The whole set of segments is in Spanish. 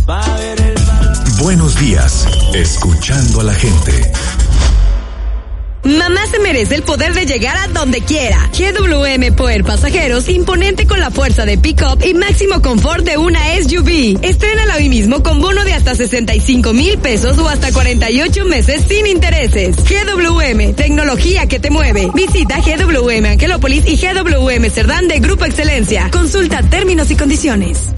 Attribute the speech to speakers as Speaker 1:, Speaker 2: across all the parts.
Speaker 1: Buenos días, escuchando a la gente.
Speaker 2: Mamá se merece el poder de llegar a donde quiera. GWM Power Pasajeros, imponente con la fuerza de pick-up y máximo confort de una SUV. Estrénala hoy mismo con bono de hasta 65,000 pesos o hasta 48 meses sin intereses. GWM, tecnología que te mueve. Visita GWM Angelópolis y GWM Cerdán de Grupo Excelencia. Consulta términos y condiciones.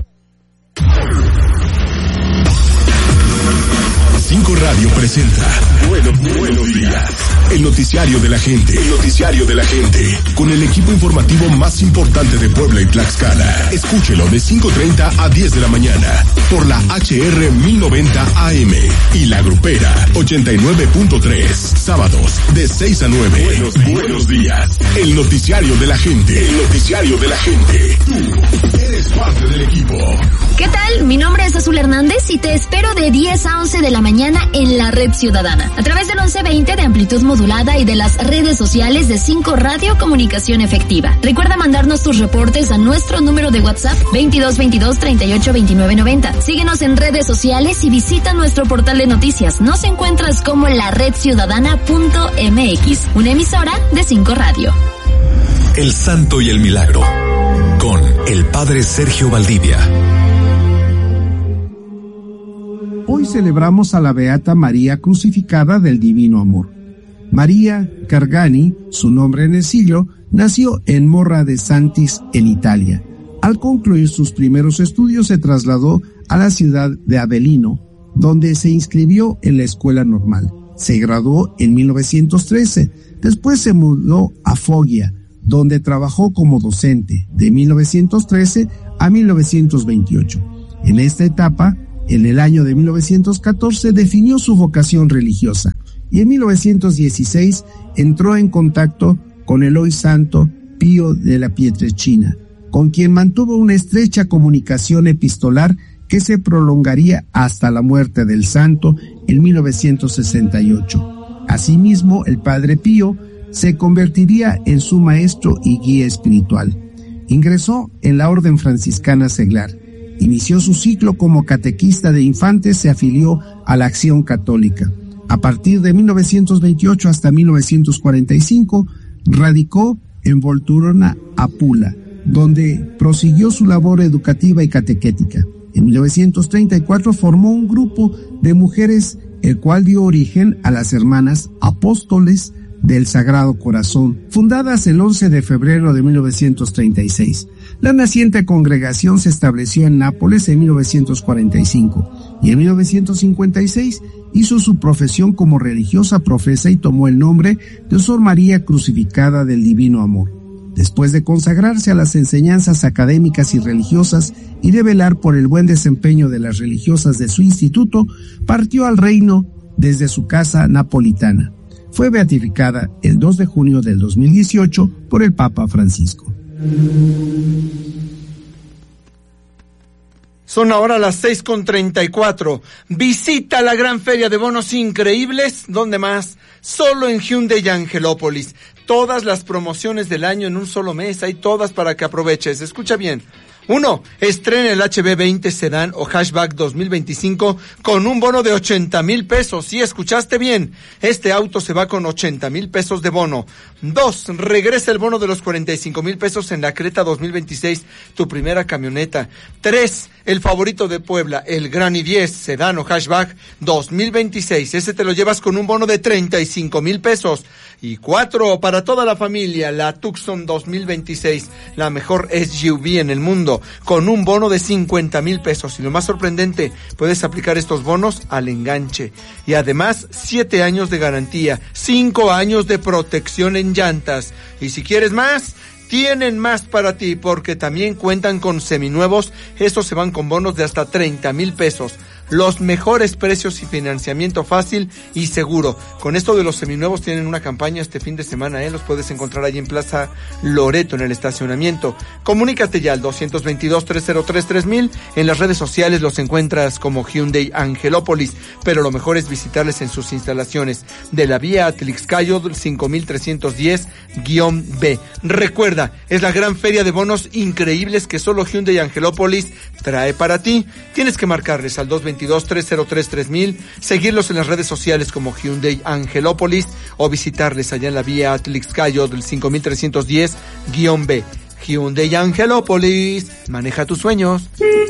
Speaker 1: 5 Radio presenta Buenos días. El noticiario de la gente. El noticiario de la gente. Con el equipo informativo más importante de Puebla y Tlaxcala. Escúchelo de 5:30 a 10 de la mañana. Por la HR 1090 AM. Y la Grupera 89.3. Sábados de 6 a 9. Buenos días. El noticiario de la gente. El noticiario de la gente. Tú eres parte del equipo.
Speaker 3: ¿Qué tal? Mi nombre es Azul Hernández y te espero de 10 a 11 de la mañana en la Red Ciudadana, a través del 1120 de amplitud modulada y de las redes sociales de 5 Radio Comunicación Efectiva. Recuerda mandarnos tus reportes a nuestro número de WhatsApp 2222 38 29 90. Síguenos en redes sociales y visita nuestro portal de noticias. Nos encuentras como laredciudadana.mx, una emisora de 5 Radio.
Speaker 1: El Santo y el Milagro, con el Padre Sergio Valdivia.
Speaker 4: Hoy celebramos a la Beata María Crucificada del Divino Amor. María Gargani, su nombre en el siglo, nació en Morra de Santis, en Italia. Al concluir sus primeros estudios se trasladó a la ciudad de Avellino, donde se inscribió en la escuela normal. Se graduó en 1913. Después se mudó a Foggia, donde trabajó como docente de 1913 a 1928. En esta etapa, en el año de 1914 definió su vocación religiosa y en 1916 entró en contacto con el hoy santo Pío de la Pietrelcina, con quien mantuvo una estrecha comunicación epistolar que se prolongaría hasta la muerte del santo en 1968. Asimismo, el padre Pío se convertiría en su maestro y guía espiritual. Ingresó en la Orden Franciscana Seglar. Inició su ciclo como catequista de infantes, se afilió a la Acción Católica. A partir de 1928 hasta 1945, radicó en Volturna, Apula, donde prosiguió su labor educativa y catequética. En 1934 formó un grupo de mujeres, el cual dio origen a las Hermanas Apóstoles del Sagrado Corazón, fundadas el 11 de febrero de 1936. La naciente congregación se estableció en Nápoles en 1945 y en 1956 hizo su profesión como religiosa profesa y tomó el nombre de Sor María Crucificada del Divino Amor. Después de consagrarse a las enseñanzas académicas y religiosas y de velar por el buen desempeño de las religiosas de su instituto, partió al reino desde su casa napolitana. Fue beatificada el 2 de junio del 2018 por el Papa Francisco.
Speaker 5: Son ahora las 6:34. Visita la gran feria de bonos increíbles. ¿Dónde más? Solo en Hyundai y Angelópolis. Todas las promociones del año en un solo mes. Hay todas para que aproveches. Escucha bien. 1. Estrena el HB20 Sedán o Hatchback 2025 con un bono de 80,000 pesos. Sí, escuchaste bien. Este auto se va con 80,000 pesos de bono. 2. Regresa el bono de los 45,000 pesos en la Creta 2026, tu primera camioneta. 3. El favorito de Puebla, el Gran i10 Sedán o Hatchback 2026. Ese te lo llevas con un bono de 35,000 pesos. Y 4. Para toda la familia, la Tucson 2026, la mejor SUV en el mundo, con un bono de 50,000 pesos. Y lo más sorprendente, puedes aplicar estos bonos al enganche. Y además, 7 años de garantía, 5 años de protección en llantas. Y si quieres más, tienen más para ti, porque también cuentan con seminuevos. Estos se van con bonos de hasta 30,000 pesos. los mejores precios y financiamiento fácil y seguro. Con esto de los seminuevos tienen una campaña este fin de semana, los puedes encontrar allí en Plaza Loreto, en el estacionamiento. Comunícate ya al 222-303-3000. En las redes sociales los encuentras como Hyundai Angelópolis, pero lo mejor es visitarles en sus instalaciones de la vía Atlixcayo 5310-B. Recuerda, es la gran feria de bonos increíbles que solo Hyundai Angelópolis trae para ti. Tienes que marcarles al 222-303-3000, seguirlos en las redes sociales como Hyundai Angelópolis o visitarles allá en la vía Atlixcayo del 5310-B. Hyundai Angelópolis, maneja tus sueños.